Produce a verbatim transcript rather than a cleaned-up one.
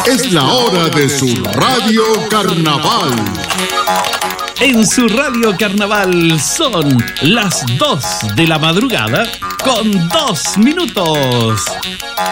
Es la hora de su Radio Carnaval. En su Radio Carnaval son las dos de la madrugada con dos minutos.